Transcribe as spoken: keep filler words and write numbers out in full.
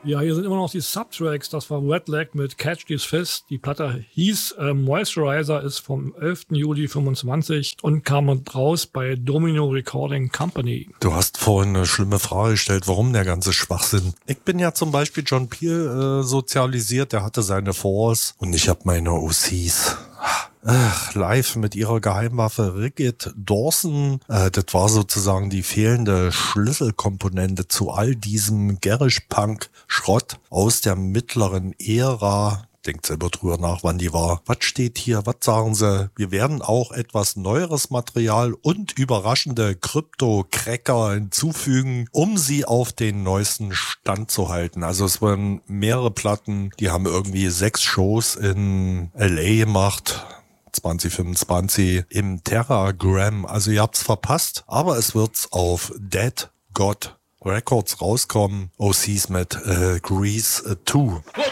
Ja, hier sind immer noch die Subtracks. Das war Red Leg mit Catch This Fist. Die Platte hieß äh, Moisturizer, ist vom elften Juli fünfundzwanzig und kam raus bei Domino Recording Company. Du hast vorhin eine schlimme Frage gestellt, warum der ganze Schwachsinn. Ich bin ja zum Beispiel John Peel äh, sozialisiert, der hatte seine Fours und ich habe meine O Cs. Ach, live mit ihrer Geheimwaffe Rickett Dawson. Äh, das war sozusagen die fehlende Schlüsselkomponente zu all diesem Garage-Punk-Schrott aus der mittleren Ära. Denkt selber drüber nach, wann die war. Was steht hier? Was sagen sie? Wir werden auch etwas neueres Material und überraschende Krypto-Cracker hinzufügen, um sie auf den neuesten Stand zu halten. Also es waren mehrere Platten, die haben irgendwie sechs Shows in L A gemacht. zwanzig fünfundzwanzig im Terragram. Also ihr habt's verpasst, aber es wird's auf Dead God Records rauskommen. O Cs mit äh, Grease zwei.